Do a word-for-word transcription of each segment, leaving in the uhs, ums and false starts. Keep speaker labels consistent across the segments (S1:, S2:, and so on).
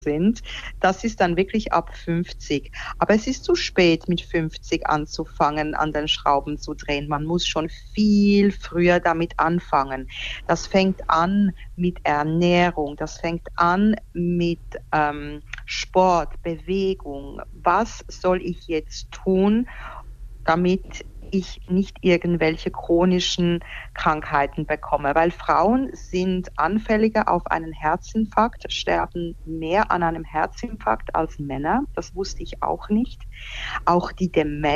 S1: sind, das ist dann wirklich ab fünfzig. Aber es ist zu spät, mit fünfzig anzufangen, an den Schrauben zu drehen. Man muss schon viel früher damit anfangen. Das fängt an mit Ernährung, das fängt an mit ähm, Sport, Bewegung. Was soll ich jetzt tun, damit ich nicht irgendwelche chronischen Krankheiten bekomme, weil Frauen sind anfälliger auf einen Herzinfarkt, sterben mehr an einem Herzinfarkt als Männer. Das wusste ich auch nicht. Auch die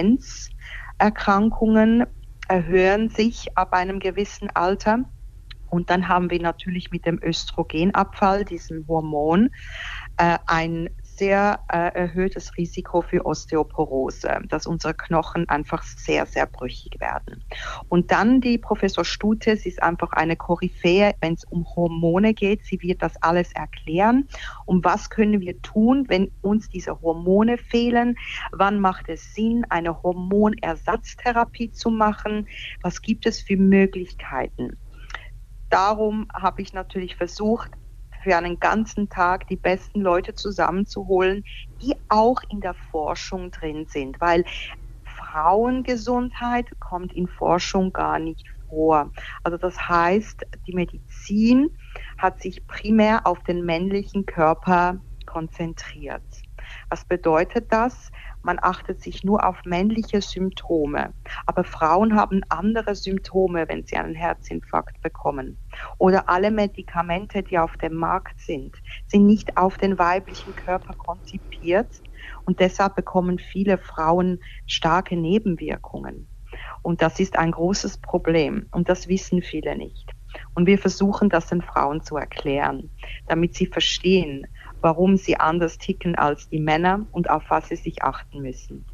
S1: Demenzerkrankungen erhöhen sich ab einem gewissen Alter. Und dann haben wir natürlich mit dem Östrogenabfall, diesem Hormon, äh, ein sehr äh, erhöhtes Risiko für Osteoporose, dass unsere Knochen einfach sehr, sehr brüchig werden. Und dann die Professor Stute, sie ist einfach eine Koryphäe, wenn es um Hormone geht. Sie wird das alles erklären. Und was können wir tun, wenn uns diese Hormone fehlen? Wann macht es Sinn, eine Hormonersatztherapie zu machen? Was gibt es für Möglichkeiten? Darum habe ich natürlich versucht, für einen ganzen Tag die besten Leute zusammenzuholen, die auch in der Forschung drin sind, weil Frauengesundheit kommt in Forschung gar nicht vor. Also das heißt, die Medizin hat sich primär auf den männlichen Körper konzentriert. Was bedeutet das? Man achtet sich nur auf männliche Symptome. Aber Frauen haben andere Symptome, wenn sie einen Herzinfarkt bekommen. Oder alle Medikamente, die auf dem Markt sind, sind nicht auf den weiblichen Körper konzipiert. Und deshalb bekommen viele Frauen starke Nebenwirkungen. Und das ist ein großes Problem. Und das wissen viele nicht. Und wir versuchen das den Frauen zu erklären, damit sie verstehen, warum sie anders ticken als die Männer und auf was sie sich achten müssen.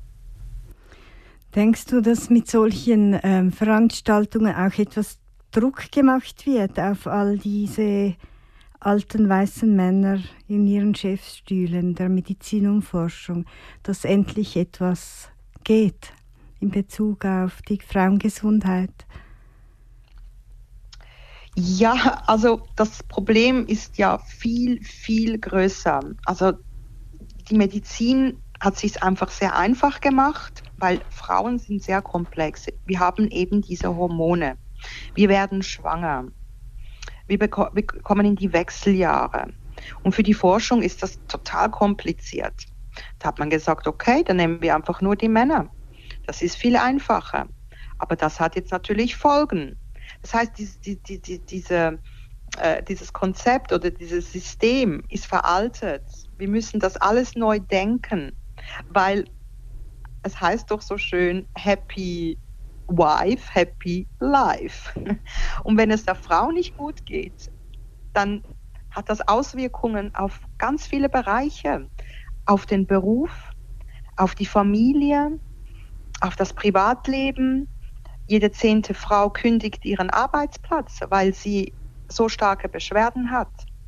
S2: Denkst du, dass mit solchen ähm, Veranstaltungen auch etwas Druck gemacht wird auf all diese alten weißen Männer in ihren Chefstühlen der Medizin und Forschung, dass endlich etwas geht in Bezug auf die Frauengesundheit?
S1: Ja, also das Problem ist ja viel, viel größer. Also die Medizin hat es sich einfach sehr einfach gemacht, weil Frauen sind sehr komplex. Wir haben eben diese Hormone. Wir werden schwanger. Wir, beko- wir kommen in die Wechseljahre. Und für die Forschung ist das total kompliziert. Da hat man gesagt, okay, dann nehmen wir einfach nur die Männer. Das ist viel einfacher. Aber das hat jetzt natürlich Folgen. Das heißt, die, die, die, diese, äh, dieses Konzept oder dieses System ist veraltet. Wir müssen das alles neu denken, weil es heißt doch so schön, happy wife, happy life. Und wenn es der Frau nicht gut geht, dann hat das Auswirkungen auf ganz viele Bereiche, auf den Beruf, auf die Familie, auf das Privatleben. Jede zehnte Frau kündigt ihren Arbeitsplatz, weil sie so starke Beschwerden hat.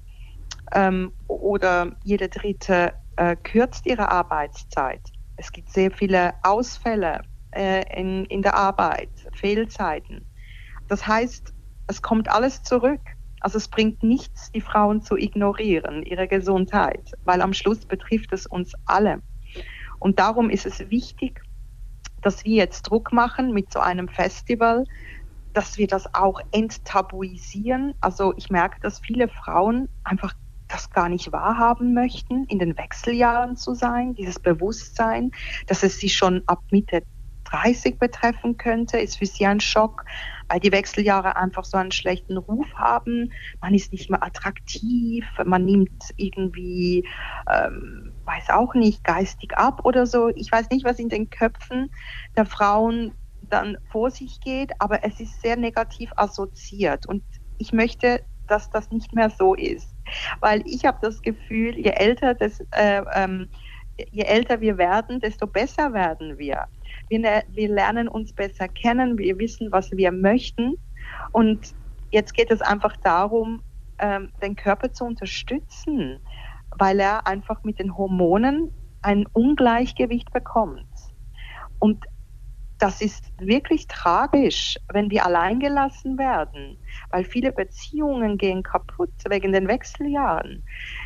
S1: Ähm, oder jede dritte äh, kürzt ihre Arbeitszeit. Es gibt sehr viele Ausfälle äh, in, in der Arbeit, Fehlzeiten. Das heißt, es kommt alles zurück. Also es bringt nichts, die Frauen zu ignorieren, ihre Gesundheit, weil am Schluss betrifft es uns alle. Und darum ist es wichtig, dass wir jetzt Druck machen mit so einem Festival, dass wir das auch enttabuisieren. Also ich merke, dass viele Frauen einfach das gar nicht wahrhaben möchten, in den Wechseljahren zu sein, dieses Bewusstsein, dass es sie schon ab Mitte dreißig betreffen könnte, ist für sie ein Schock, weil die Wechseljahre einfach so einen schlechten Ruf haben. Man ist nicht mehr attraktiv, man nimmt irgendwie, ähm, weiß auch nicht, geistig ab oder so. Ich weiß nicht, was in den Köpfen der Frauen dann vor sich geht, aber es ist sehr negativ assoziiert. Und ich möchte, dass das nicht mehr so ist, weil ich habe das Gefühl, je älter, das, äh, ähm, je älter wir werden, desto besser werden wir. Wir, wir lernen uns besser kennen, wir wissen, was wir möchten. Und jetzt geht es einfach darum, ähm, den Körper zu unterstützen, weil er einfach mit den Hormonen ein Ungleichgewicht bekommt. Und das ist wirklich tragisch, wenn wir alleingelassen werden, weil viele Beziehungen gehen kaputt wegen den Wechseljahren.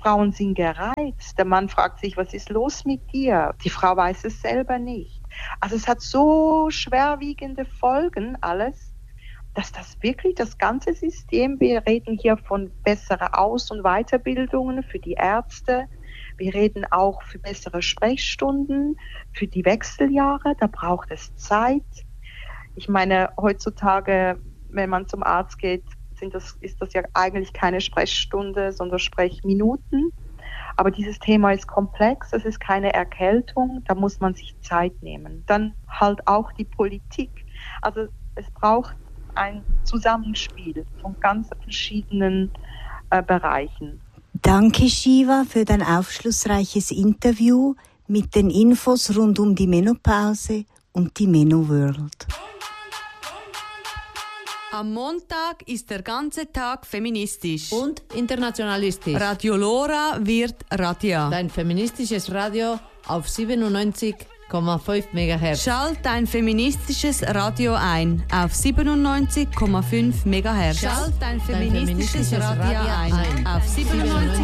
S1: Frauen sind gereizt. Der Mann fragt sich, was ist los mit dir? Die Frau weiß es selber nicht. Also es hat so schwerwiegende Folgen alles, dass das wirklich das ganze System, wir reden hier von besseren Aus- und Weiterbildungen für die Ärzte, wir reden auch für bessere Sprechstunden, für die Wechseljahre, da braucht es Zeit. Ich meine, heutzutage, wenn man zum Arzt geht, sind das, ist das ja eigentlich keine Sprechstunde, sondern Sprechminuten. Aber dieses Thema ist komplex, es ist keine Erkältung, da muss man sich Zeit nehmen. Dann halt auch die Politik. Also es braucht ein Zusammenspiel von ganz verschiedenen äh, Bereichen.
S2: Danke, Shiva, für dein aufschlussreiches Interview mit den Infos rund um die Menopause und die Meno-World.
S3: Am Montag ist der ganze Tag feministisch.
S4: Und internationalistisch.
S3: Radio Lora wird Radia.
S4: Dein feministisches Radio auf siebenundneunzig Komma fünf Megahertz.
S3: Schalt dein feministisches Radio ein auf siebenundneunzig Komma fünf Megahertz.
S4: Schalt dein feministisches Radio ein auf siebenundneunzig